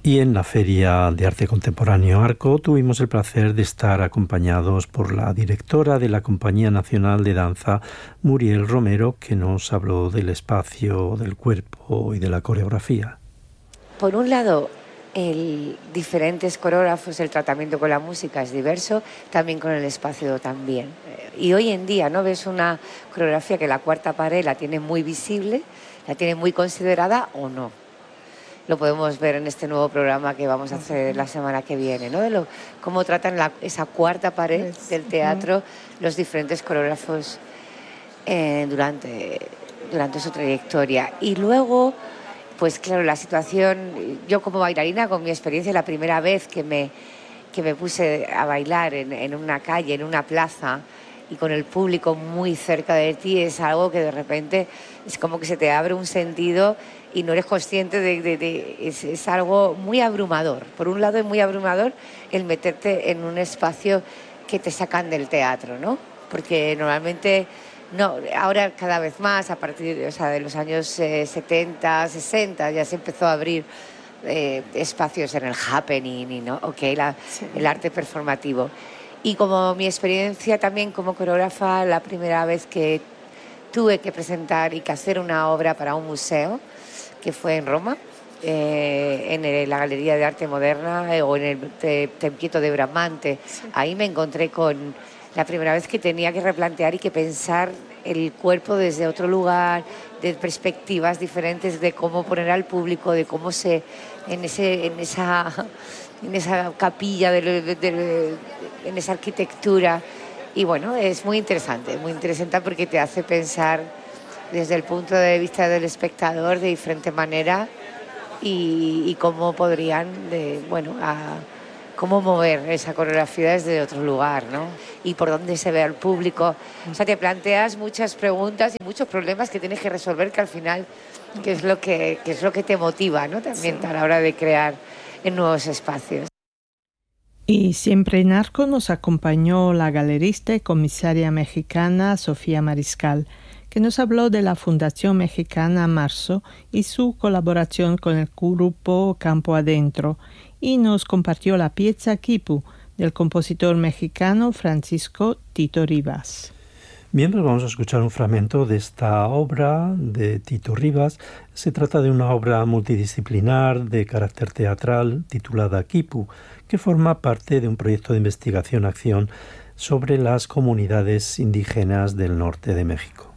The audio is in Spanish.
Y en la Feria de Arte Contemporáneo Arco tuvimos el placer de estar acompañados por la directora de la Compañía Nacional de Danza, Muriel Romero, que nos habló del espacio, del cuerpo y de la coreografía. Por un lado, diferentes coreógrafos, el tratamiento con la música es diverso, también con el espacio también. Y hoy en día, ¿no? Ves una coreografía que la cuarta pared la tiene muy visible, la tiene muy considerada o no. Lo podemos ver en este nuevo programa que vamos a hacer la semana que viene, ¿no? Cómo tratan esa cuarta pared del teatro los diferentes coreógrafos durante su trayectoria. Y luego, pues claro, la situación, yo como bailarina, con mi experiencia, la primera vez que me puse a bailar en una calle, en una plaza, y con el público muy cerca de ti, es algo que de repente es como que se te abre un sentido y no eres consciente es algo muy abrumador. Por un lado es muy abrumador el meterte en un espacio que te sacan del teatro, ¿no? Porque normalmente, no, ahora cada vez más, a partir de los años 70, 60, ya se empezó a abrir espacios en el happening, ¿no? El arte performativo. Y como mi experiencia también como coreógrafa, la primera vez que tuve que presentar y que hacer una obra para un museo, que fue en Roma, en la Galería de Arte Moderna o en el Tempieto de Bramante. Sí. Ahí me encontré con la primera vez que tenía que replantear y que pensar el cuerpo desde otro lugar, de perspectivas diferentes, de cómo poner al público, de cómo en esa capilla, en esa arquitectura. Y bueno, es muy interesante porque te hace pensar desde el punto de vista del espectador de diferente manera y cómo podrían, cómo mover esa coreografía desde otro lugar, ¿no? Y por dónde se ve al público. O sea, te planteas muchas preguntas y muchos problemas que tienes que resolver, que al final, qué es lo que te motiva, ¿no? También a la hora de crear en nuevos espacios. Y siempre en Arco nos acompañó la galerista y comisaria mexicana Sofía Mariscal, que nos habló de la Fundación Mexicana Marzo y su colaboración con el grupo Campo Adentro, y nos compartió la pieza Quipu del compositor mexicano Francisco Tito Rivas. Bien, pues vamos a escuchar un fragmento de esta obra de Tito Rivas. Se trata de una obra multidisciplinar de carácter teatral titulada Quipu, que forma parte de un proyecto de investigación-acción sobre las comunidades indígenas del norte de México.